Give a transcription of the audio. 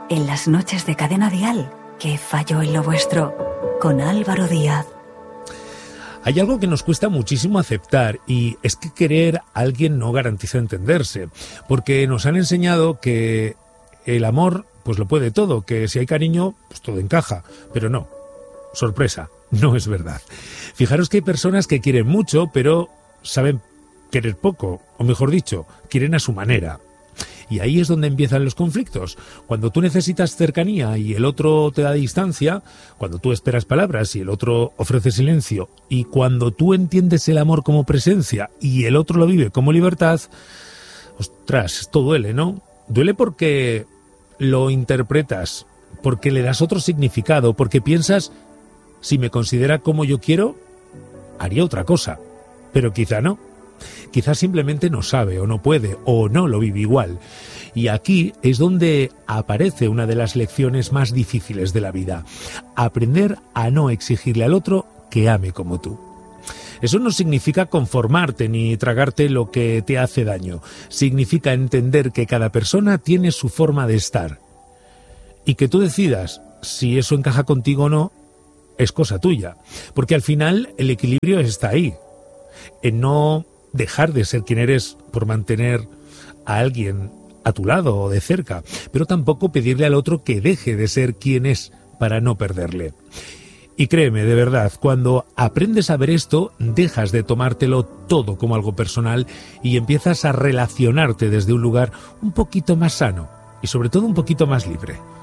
en las noches de Cadena Dial, que falló en lo vuestro, con Álvaro Díaz. Hay algo que nos cuesta muchísimo aceptar, y es que querer a alguien no garantiza entenderse, porque nos han enseñado que el amor pues lo puede todo, que si hay cariño pues todo encaja, pero no, sorpresa, no es verdad. Fijaros que hay personas que quieren mucho, pero saben querer poco, o mejor dicho, quieren a su manera. Y ahí es donde empiezan los conflictos. Cuando tú necesitas cercanía y el otro te da distancia, cuando tú esperas palabras y el otro ofrece silencio, y cuando tú entiendes el amor como presencia y el otro lo vive como libertad, ostras, esto duele, ¿no? Duele porque lo interpretas, porque le das otro significado, porque piensas, si me considera como yo quiero, haría otra cosa, pero quizá no. Quizás simplemente no sabe o no puede o no lo vive igual. Y aquí es donde aparece una de las lecciones más difíciles de la vida. Aprender a no exigirle al otro que ame como tú. Eso no significa conformarte ni tragarte lo que te hace daño. Significa entender que cada persona tiene su forma de estar. Y que tú decidas si eso encaja contigo o no, es cosa tuya. Porque al final el equilibrio está ahí. En no dejar de ser quien eres por mantener a alguien a tu lado o de cerca, pero tampoco pedirle al otro que deje de ser quien es para no perderle. Y créeme, de verdad, cuando aprendes a ver esto, dejas de tomártelo todo como algo personal y empiezas a relacionarte desde un lugar un poquito más sano y sobre todo un poquito más libre.